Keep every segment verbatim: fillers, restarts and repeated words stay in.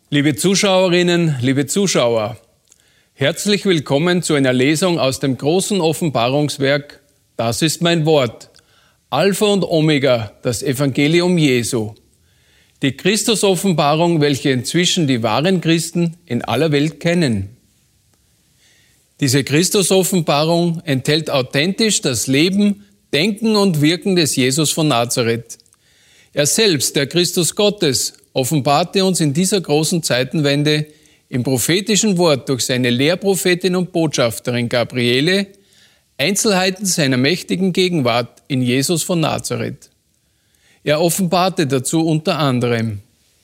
Liebe Zuschauerinnen, liebe Zuschauer, herzlich willkommen zu einer Lesung aus dem großen Offenbarungswerk Das ist mein Wort, Alpha und Omega, das Evangelium Jesu. Die Christusoffenbarung, welche inzwischen die wahren Christen in aller Welt kennen. Diese Christusoffenbarung enthält authentisch das Leben, Denken und Wirken des Jesus von Nazareth. Er selbst, der Christus Gottes, offenbarte uns in dieser großen Zeitenwende im prophetischen Wort durch seine Lehrprophetin und Botschafterin Gabriele Einzelheiten seiner mächtigen Gegenwart in Jesus von Nazareth. Er offenbarte dazu unter anderem: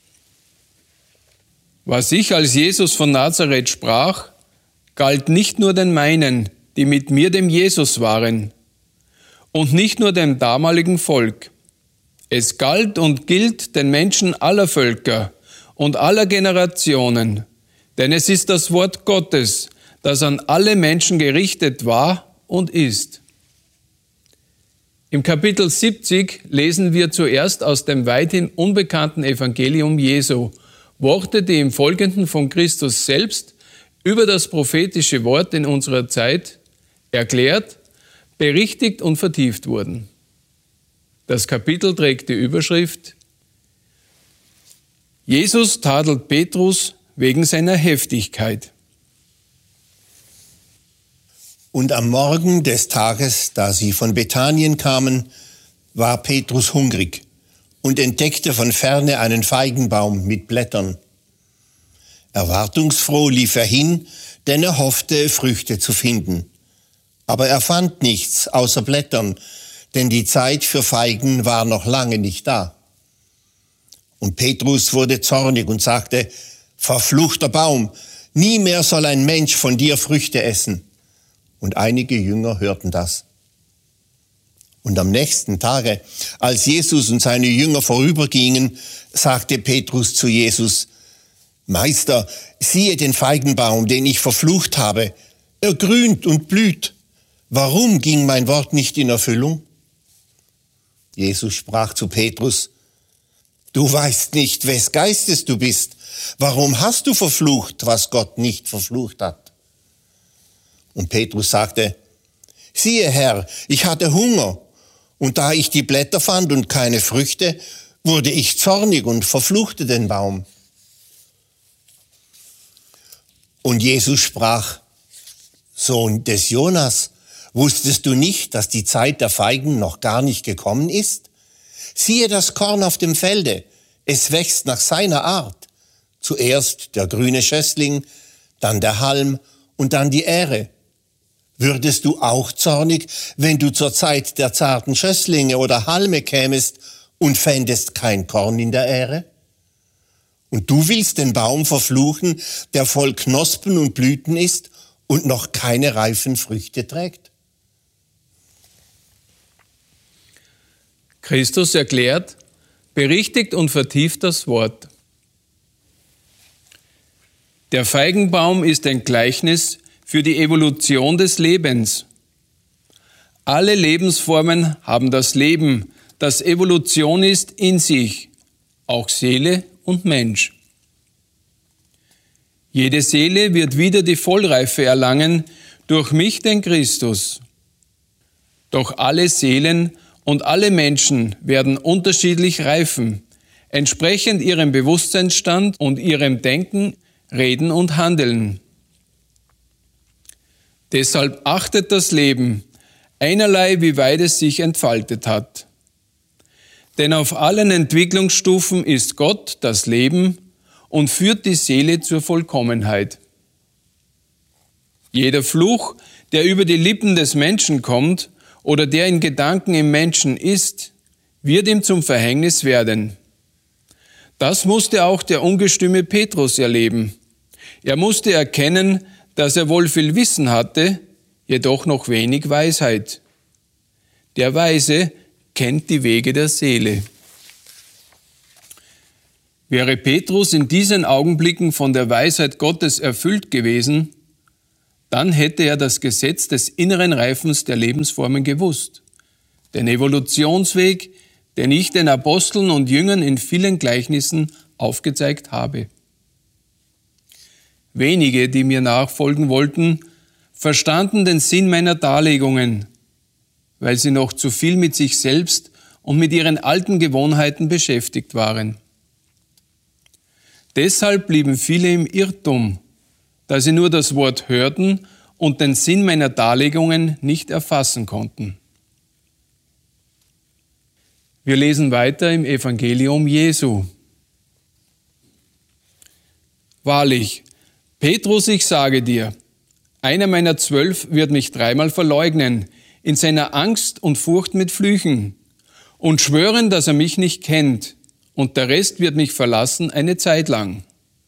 Was ich als Jesus von Nazareth sprach, galt nicht nur den meinen, die mit mir dem Jesus waren, und nicht nur dem damaligen Volk. Es galt und gilt den Menschen aller Völker und aller Generationen, denn es ist das Wort Gottes, das an alle Menschen gerichtet war und ist. Im Kapitel siebzig lesen wir zuerst aus dem weithin unbekannten Evangelium Jesu Worte, die im Folgenden von Christus selbst über das prophetische Wort in unserer Zeit erklärt, berichtigt und vertieft wurden. Das Kapitel trägt die Überschrift: Jesus tadelt Petrus wegen seiner Heftigkeit. Und am Morgen des Tages, da sie von Bethanien kamen, war Petrus hungrig und entdeckte von ferne einen Feigenbaum mit Blättern. Erwartungsfroh lief er hin, denn er hoffte, Früchte zu finden. Aber er fand nichts außer Blättern, denn die Zeit für Feigen war noch lange nicht da. Und Petrus wurde zornig und sagte: Verfluchter Baum, nie mehr soll ein Mensch von dir Früchte essen. Und einige Jünger hörten das. Und am nächsten Tage, als Jesus und seine Jünger vorübergingen, sagte Petrus zu Jesus: Meister, siehe den Feigenbaum, den ich verflucht habe. Er grünt und blüht. Warum ging mein Wort nicht in Erfüllung? Jesus sprach zu Petrus: Du weißt nicht, wes Geistes du bist. Warum hast du verflucht, was Gott nicht verflucht hat? Und Petrus sagte: Siehe, Herr, ich hatte Hunger, und da ich die Blätter fand und keine Früchte, wurde ich zornig und verfluchte den Baum. Und Jesus sprach: Sohn des Jonas, wusstest du nicht, dass die Zeit der Feigen noch gar nicht gekommen ist? Siehe das Korn auf dem Felde, es wächst nach seiner Art. Zuerst der grüne Schössling, dann der Halm und dann die Ähre. Würdest du auch zornig, wenn du zur Zeit der zarten Schösslinge oder Halme kämest und fändest kein Korn in der Ähre? Und du willst den Baum verfluchen, der voll Knospen und Blüten ist und noch keine reifen Früchte trägt? Christus erklärt, berichtigt und vertieft das Wort. Der Feigenbaum ist ein Gleichnis für die Evolution des Lebens. Alle Lebensformen haben das Leben, das Evolution ist, in sich, auch Seele und Mensch. Jede Seele wird wieder die Vollreife erlangen durch mich, den Christus. Doch alle Seelen und alle Menschen werden unterschiedlich reifen, entsprechend ihrem Bewusstseinsstand und ihrem Denken, Reden und Handeln. Deshalb achtet das Leben einerlei, wie weit es sich entfaltet hat. Denn auf allen Entwicklungsstufen ist Gott das Leben und führt die Seele zur Vollkommenheit. Jeder Fluch, der über die Lippen des Menschen kommt oder der in Gedanken im Menschen ist, wird ihm zum Verhängnis werden. Das musste auch der ungestüme Petrus erleben. Er musste erkennen, dass er wohl viel Wissen hatte, jedoch noch wenig Weisheit. Der Weise kennt die Wege der Seele. Wäre Petrus in diesen Augenblicken von der Weisheit Gottes erfüllt gewesen, dann hätte er das Gesetz des inneren Reifens der Lebensformen gewusst, den Evolutionsweg, den ich den Aposteln und Jüngern in vielen Gleichnissen aufgezeigt habe. Wenige, die mir nachfolgen wollten, verstanden den Sinn meiner Darlegungen, weil sie noch zu viel mit sich selbst und mit ihren alten Gewohnheiten beschäftigt waren. Deshalb blieben viele im Irrtum, da sie nur das Wort hörten und den Sinn meiner Darlegungen nicht erfassen konnten. Wir lesen weiter im Evangelium Jesu. Wahrlich, Petrus, ich sage dir, einer meiner zwölf wird mich dreimal verleugnen, in seiner Angst und Furcht mit Flüchen, und schwören, dass er mich nicht kennt, und der Rest wird mich verlassen eine Zeit lang.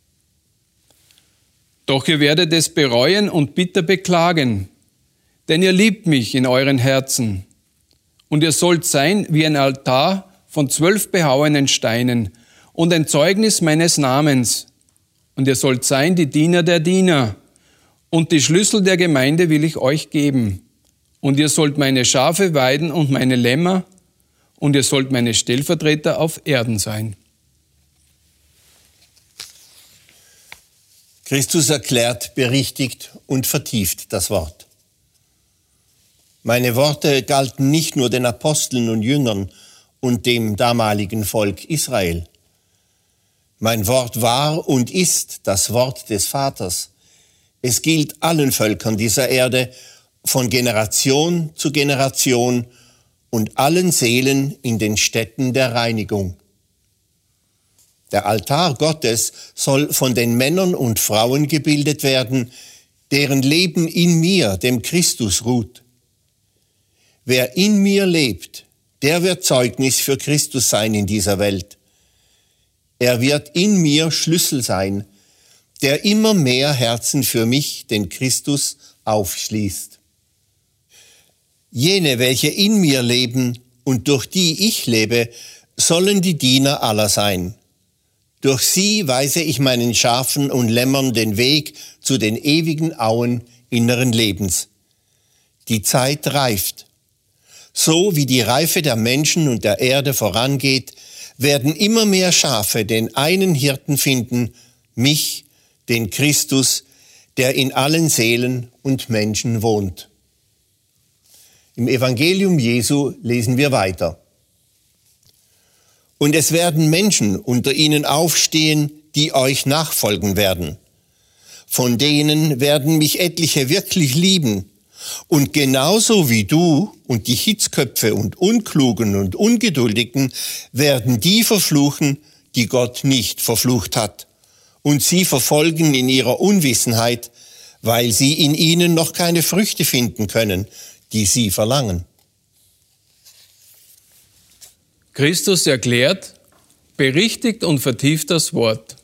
Doch ihr werdet es bereuen und bitter beklagen, denn ihr liebt mich in euren Herzen. Und ihr sollt sein wie ein Altar von zwölf behauenen Steinen und ein Zeugnis meines Namens. Und ihr sollt sein die Diener der Diener. Und die Schlüssel der Gemeinde will ich euch geben. Und ihr sollt meine Schafe weiden und meine Lämmer. Und ihr sollt meine Stellvertreter auf Erden sein. Christus erklärt, berichtigt und vertieft das Wort. Meine Worte galten nicht nur den Aposteln und Jüngern und dem damaligen Volk Israel. Mein Wort war und ist das Wort des Vaters. Es gilt allen Völkern dieser Erde von Generation zu Generation und allen Seelen in den Städten der Reinigung. Der Altar Gottes soll von den Männern und Frauen gebildet werden, deren Leben in mir, dem Christus, ruht. Wer in mir lebt, der wird Zeugnis für Christus sein in dieser Welt. Er wird in mir Schlüssel sein, der immer mehr Herzen für mich, den Christus, aufschließt. Jene, welche in mir leben und durch die ich lebe, sollen die Diener aller sein. Durch sie weise ich meinen Schafen und Lämmern den Weg zu den ewigen Auen inneren Lebens. Die Zeit reift. So wie die Reife der Menschen und der Erde vorangeht, werden immer mehr Schafe den einen Hirten finden, mich, den Christus, der in allen Seelen und Menschen wohnt. Im Evangelium Jesu lesen wir weiter. Und es werden Menschen unter ihnen aufstehen, die euch nachfolgen werden. Von denen werden mich etliche wirklich lieben. Und genauso wie du und die Hitzköpfe und Unklugen und Ungeduldigen werden die verfluchen, die Gott nicht verflucht hat. Und sie verfolgen in ihrer Unwissenheit, weil sie in ihnen noch keine Früchte finden können, die sie verlangen. Christus erklärt, berichtigt und vertieft das Wort.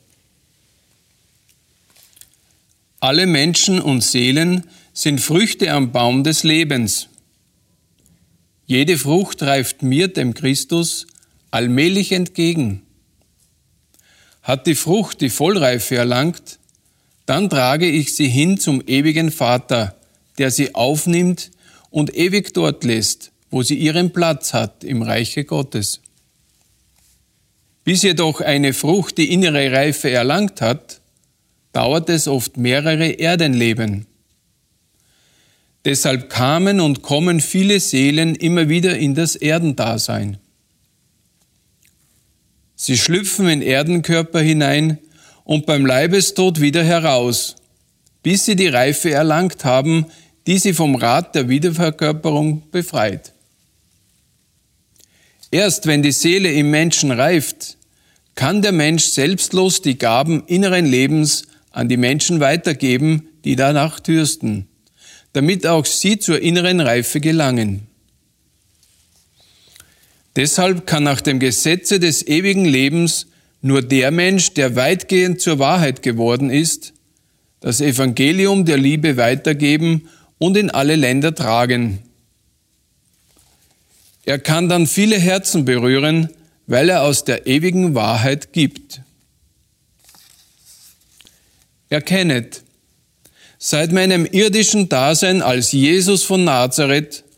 Alle Menschen und Seelen sind Früchte am Baum des Lebens. Jede Frucht reift mir, dem Christus, allmählich entgegen. Hat die Frucht die Vollreife erlangt, dann trage ich sie hin zum ewigen Vater, der sie aufnimmt und ewig dort lässt, wo sie ihren Platz hat im Reiche Gottes. Bis jedoch eine Frucht die innere Reife erlangt hat, dauert es oft mehrere Erdenleben. Deshalb kamen und kommen viele Seelen immer wieder in das Erdendasein. Sie schlüpfen in Erdenkörper hinein und beim Leibestod wieder heraus, bis sie die Reife erlangt haben, die sie vom Rat der Wiederverkörperung befreit. Erst wenn die Seele im Menschen reift, kann der Mensch selbstlos die Gaben inneren Lebens an die Menschen weitergeben, die danach dürsten, damit auch sie zur inneren Reife gelangen. Deshalb kann nach dem Gesetze des ewigen Lebens nur der Mensch, der weitgehend zur Wahrheit geworden ist, das Evangelium der Liebe weitergeben und in alle Länder tragen. Er kann dann viele Herzen berühren, weil er aus der ewigen Wahrheit gibt. Erkennet, seit meinem irdischen Dasein als Jesus von Nazareth